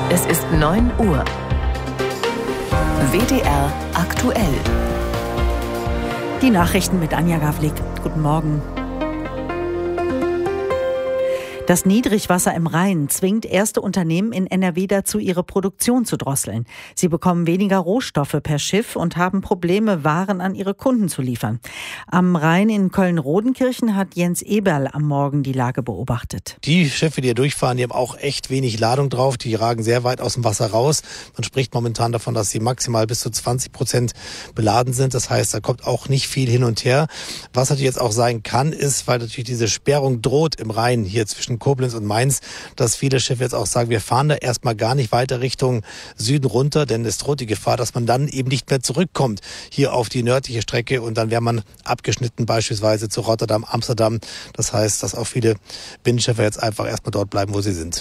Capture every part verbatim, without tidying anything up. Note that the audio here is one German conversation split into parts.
Es ist neun Uhr. W D R aktuell. Die Nachrichten mit Anja Gavlik. Guten Morgen. Das Niedrigwasser im Rhein zwingt erste Unternehmen in N R W dazu, ihre Produktion zu drosseln. Sie bekommen weniger Rohstoffe per Schiff und haben Probleme, Waren an ihre Kunden zu liefern. Am Rhein in Köln-Rodenkirchen hat Jens Eberl am Morgen die Lage beobachtet. Die Schiffe, die hier durchfahren, die haben auch echt wenig Ladung drauf. Die ragen sehr weit aus dem Wasser raus. Man spricht momentan davon, dass sie maximal bis zu zwanzig Prozent beladen sind. Das heißt, da kommt auch nicht viel hin und her. Was natürlich jetzt auch sein kann, ist, weil natürlich diese Sperrung droht im Rhein hier zwischen Koblenz und Mainz, dass viele Schiffe jetzt auch sagen, wir fahren da erstmal gar nicht weiter Richtung Süden runter, denn es droht die Gefahr, dass man dann eben nicht mehr zurückkommt hier auf die nördliche Strecke und dann wäre man abgeschnitten beispielsweise zu Rotterdam, Amsterdam. Das heißt, dass auch viele Binnenschiffe jetzt einfach erstmal dort bleiben, wo sie sind.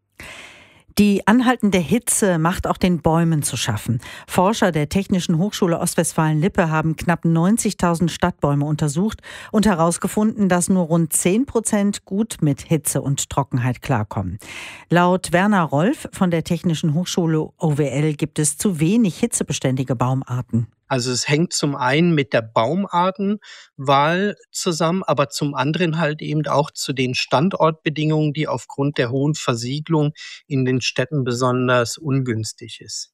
Die anhaltende Hitze macht auch den Bäumen zu schaffen. Forscher der Technischen Hochschule Ostwestfalen-Lippe haben knapp neunzigtausend Stadtbäume untersucht und herausgefunden, dass nur rund zehn Prozent gut mit Hitze und Trockenheit klarkommen. Laut Werner Rolf von der Technischen Hochschule O W L gibt es zu wenig hitzebeständige Baumarten. Also es hängt zum einen mit der Baumartenwahl zusammen, aber zum anderen halt eben auch zu den Standortbedingungen, die aufgrund der hohen Versiegelung in den Städten besonders ungünstig ist.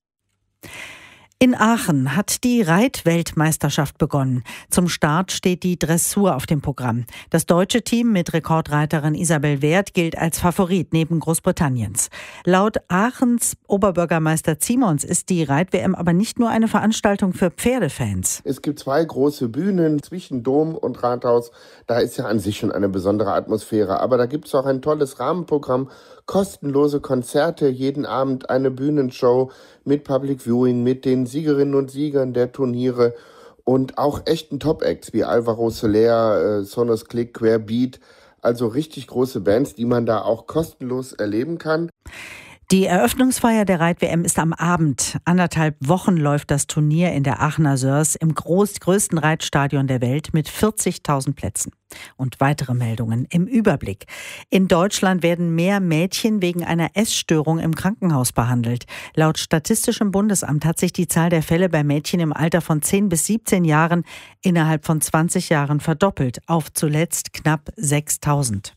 In Aachen hat die Reitweltmeisterschaft begonnen. Zum Start steht die Dressur auf dem Programm. Das deutsche Team mit Rekordreiterin Isabel Wert gilt als Favorit neben Großbritanniens. Laut Aachens Oberbürgermeister Simons ist die Reit-W M aber nicht nur eine Veranstaltung für Pferdefans. Es gibt zwei große Bühnen zwischen Dom und Rathaus. Da ist ja an sich schon eine besondere Atmosphäre. Aber da gibt es auch ein tolles Rahmenprogramm, kostenlose Konzerte, jeden Abend eine Bühnenshow mit Public Viewing, mit den Siegerinnen und Siegern der Turniere und auch echten Top-Acts wie Alvaro Soler, äh, Sonos Click, Querbeat, also richtig große Bands, die man da auch kostenlos erleben kann. Die Eröffnungsfeier der Reit-W M ist am Abend. Anderthalb Wochen läuft das Turnier in der Aachener Sörs im groß, größten Reitstadion der Welt mit vierzigtausend Plätzen. Und weitere Meldungen im Überblick. In Deutschland werden mehr Mädchen wegen einer Essstörung im Krankenhaus behandelt. Laut Statistischem Bundesamt hat sich die Zahl der Fälle bei Mädchen im Alter von zehn bis siebzehn Jahren innerhalb von zwanzig Jahren verdoppelt auf zuletzt knapp sechstausend.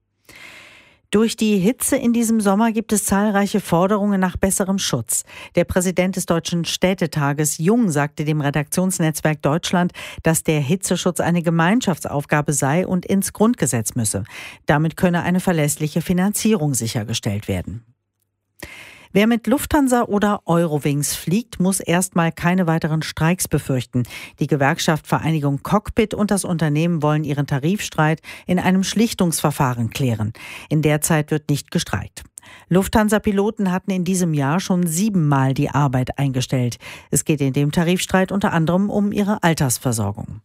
Durch die Hitze in diesem Sommer gibt es zahlreiche Forderungen nach besserem Schutz. Der Präsident des Deutschen Städtetages Jung sagte dem Redaktionsnetzwerk Deutschland, dass der Hitzeschutz eine Gemeinschaftsaufgabe sei und ins Grundgesetz müsse. Damit könne eine verlässliche Finanzierung sichergestellt werden. Wer mit Lufthansa oder Eurowings fliegt, muss erstmal keine weiteren Streiks befürchten. Die Gewerkschaft Vereinigung Cockpit und das Unternehmen wollen ihren Tarifstreit in einem Schlichtungsverfahren klären. In der Zeit wird nicht gestreikt. Lufthansa-Piloten hatten in diesem Jahr schon siebenmal die Arbeit eingestellt. Es geht in dem Tarifstreit unter anderem um ihre Altersversorgung.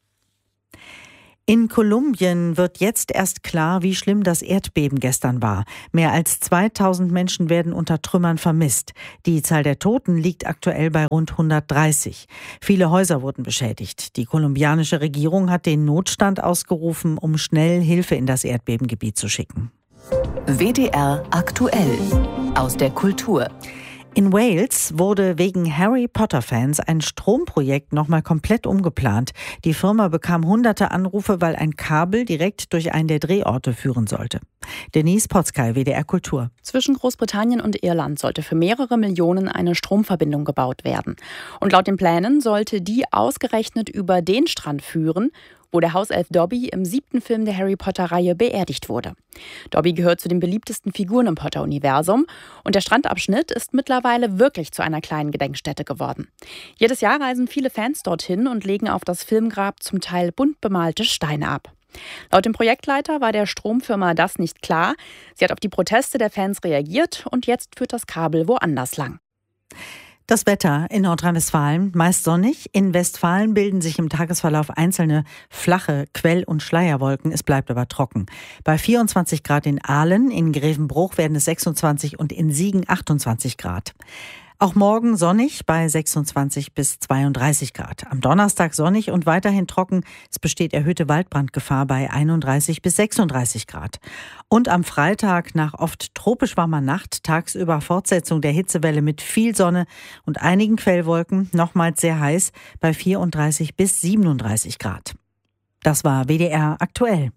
In Kolumbien wird jetzt erst klar, wie schlimm das Erdbeben gestern war. Mehr als zweitausend Menschen werden unter Trümmern vermisst. Die Zahl der Toten liegt aktuell bei rund hundertdreißig. Viele Häuser wurden beschädigt. Die kolumbianische Regierung hat den Notstand ausgerufen, um schnell Hilfe in das Erdbebengebiet zu schicken. W D R aktuell aus der Kultur. In Wales wurde wegen Harry Potter-Fans ein Stromprojekt nochmal komplett umgeplant. Die Firma bekam hunderte Anrufe, weil ein Kabel direkt durch einen der Drehorte führen sollte. Denise Potzkay, W D R Kultur. Zwischen Großbritannien und Irland sollte für mehrere Millionen eine Stromverbindung gebaut werden. Und laut den Plänen sollte die ausgerechnet über den Strand führen, wo der Hauself Dobby im siebten Film der Harry-Potter-Reihe beerdigt wurde. Dobby gehört zu den beliebtesten Figuren im Potter-Universum und der Strandabschnitt ist mittlerweile wirklich zu einer kleinen Gedenkstätte geworden. Jedes Jahr reisen viele Fans dorthin und legen auf das Filmgrab zum Teil bunt bemalte Steine ab. Laut dem Projektleiter war der Stromfirma das nicht klar. Sie hat auf die Proteste der Fans reagiert und jetzt führt das Kabel woanders lang. Das Wetter in Nordrhein-Westfalen meist sonnig. In Westfalen bilden sich im Tagesverlauf einzelne flache Quell- und Schleierwolken. Es bleibt aber trocken. Bei vierundzwanzig Grad in Aalen, in Grevenbruch werden es sechsundzwanzig und in Siegen achtundzwanzig Grad. Auch morgen sonnig bei sechsundzwanzig bis zweiunddreißig Grad. Am Donnerstag sonnig und weiterhin trocken. Es besteht erhöhte Waldbrandgefahr bei einunddreißig bis sechsunddreißig Grad. Und am Freitag nach oft tropisch warmer Nacht tagsüber Fortsetzung der Hitzewelle mit viel Sonne und einigen Quellwolken. Nochmals sehr heiß bei vierunddreißig bis siebenunddreißig Grad. Das war W D R aktuell.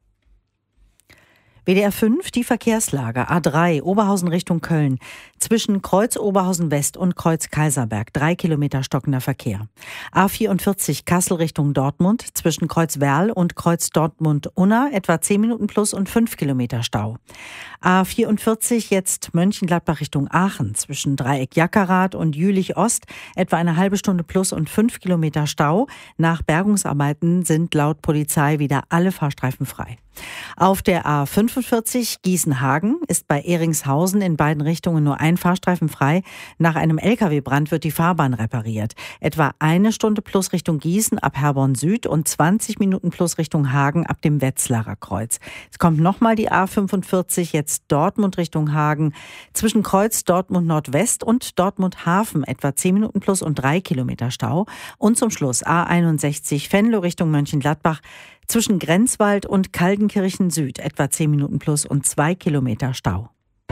W D R fünf, die Verkehrslage. A drei, Oberhausen Richtung Köln. Zwischen Kreuz Oberhausen West und Kreuz Kaiserberg. Drei Kilometer stockender Verkehr. A vierundvierzig, Kassel Richtung Dortmund. Zwischen Kreuz Werl und Kreuz Dortmund-Unna. Etwa zehn Minuten plus und fünf Kilometer Stau. A vierundvierzig, jetzt Mönchengladbach Richtung Aachen. Zwischen Dreieck Jackerath und Jülich Ost. Etwa eine halbe Stunde plus und fünf Kilometer Stau. Nach Bergungsarbeiten sind laut Polizei wieder alle Fahrstreifen frei. Auf der A fünfundvierzig Gießen-Hagen ist bei Ehringshausen in beiden Richtungen nur ein Fahrstreifen frei. Nach einem L K W-Brand wird die Fahrbahn repariert. Etwa eine Stunde plus Richtung Gießen ab Herborn Süd und zwanzig Minuten plus Richtung Hagen ab dem Wetzlarer Kreuz. Es kommt nochmal die A fünfundvierzig, jetzt Dortmund Richtung Hagen. Zwischen Kreuz Dortmund Nordwest und Dortmund Hafen etwa zehn Minuten plus und drei Kilometer Stau. Und zum Schluss A einundsechzig Venlo Richtung Mönchengladbach. Zwischen Grenzwald und Kaldenkirchen Süd etwa zehn Minuten plus und zwei Kilometer Stau.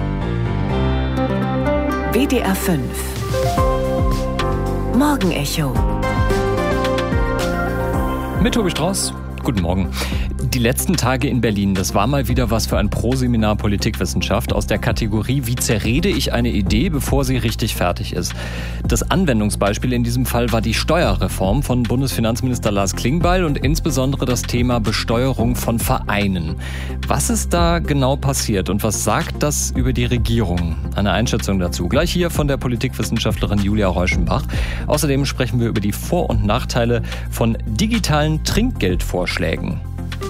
W D R fünf Morgenecho mit Tobi Strauß. Guten Morgen. Die letzten Tage in Berlin, das war mal wieder was für ein Pro-Seminar Politikwissenschaft aus der Kategorie Wie zerrede ich eine Idee, bevor sie richtig fertig ist. Das Anwendungsbeispiel in diesem Fall war die Steuerreform von Bundesfinanzminister Lars Klingbeil und insbesondere das Thema Besteuerung von Vereinen. Was ist da genau passiert und was sagt das über die Regierung? Eine Einschätzung dazu gleich hier von der Politikwissenschaftlerin Julia Reuschenbach. Außerdem sprechen wir über die Vor- und Nachteile von digitalen Trinkgeldvorschlägen.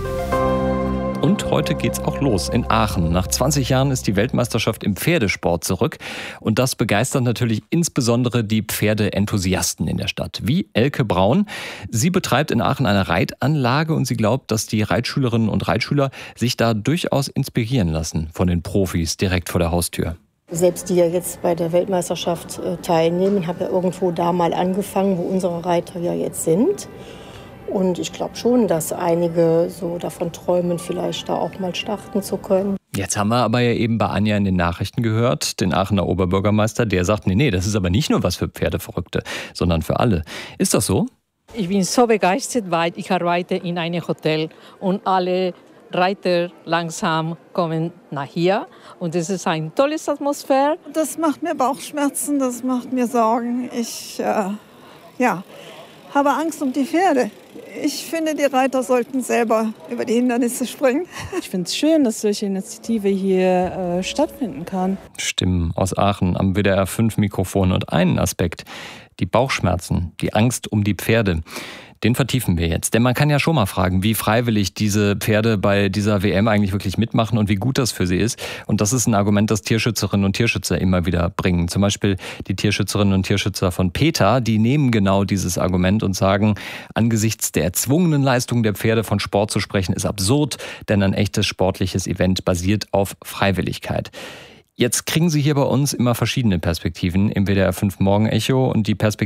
Und heute geht's auch los in Aachen. Nach zwanzig Jahren ist die Weltmeisterschaft im Pferdesport zurück. Und das begeistert natürlich insbesondere die Pferdeenthusiasten in der Stadt. Wie Elke Braun. Sie betreibt in Aachen eine Reitanlage und sie glaubt, dass die Reitschülerinnen und Reitschüler sich da durchaus inspirieren lassen von den Profis direkt vor der Haustür. Selbst die ja jetzt bei der Weltmeisterschaft äh, teilnehmen, haben ja irgendwo da mal angefangen, wo unsere Reiter ja jetzt sind. Und ich glaube schon, dass einige so davon träumen, vielleicht da auch mal starten zu können. Jetzt haben wir aber ja eben bei Anja in den Nachrichten gehört, den Aachener Oberbürgermeister, der sagt, nee, nee, das ist aber nicht nur was für Pferdeverrückte, sondern für alle. Ist das so? Ich bin so begeistert, weil ich arbeite in einem Hotel und alle Reiter langsam kommen nach hier. Und es ist eine tolle Atmosphäre. Das macht mir Bauchschmerzen, das macht mir Sorgen. Ich, äh, ja... habe Angst um die Pferde. Ich finde, die Reiter sollten selber über die Hindernisse springen. Ich finde es schön, dass solche Initiative hier äh, stattfinden kann. Stimmen aus Aachen am W D R fünf Mikrofon und einen Aspekt, die Bauchschmerzen, die Angst um die Pferde. Den vertiefen wir jetzt. Denn man kann ja schon mal fragen, wie freiwillig diese Pferde bei dieser W M eigentlich wirklich mitmachen und wie gut das für sie ist. Und das ist ein Argument, das Tierschützerinnen und Tierschützer immer wieder bringen. Zum Beispiel die Tierschützerinnen und Tierschützer von PETA, die nehmen genau dieses Argument und sagen, angesichts der erzwungenen Leistung der Pferde von Sport zu sprechen, ist absurd, denn ein echtes sportliches Event basiert auf Freiwilligkeit. Jetzt kriegen Sie hier bei uns immer verschiedene Perspektiven im W D R fünf Morgenecho und die Perspektive